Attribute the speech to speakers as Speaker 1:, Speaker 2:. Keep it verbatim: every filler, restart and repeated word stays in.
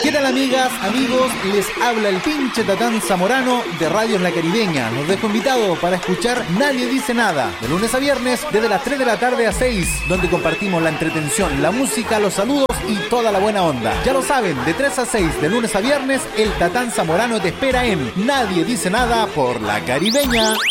Speaker 1: ¿Qué tal, amigas, amigos? Les habla el pinche Tatán Zamorano de Radios La Caribeña. Los dejo invitados para escuchar Nadie Dice Nada, de lunes a viernes, desde las tres de la tarde a seis, donde compartimos la entretención, la música, los saludos y toda la buena onda. Ya lo saben, de tres a seis, de lunes a viernes, el Tatán Zamorano te espera en Nadie Dice Nada por La Caribeña.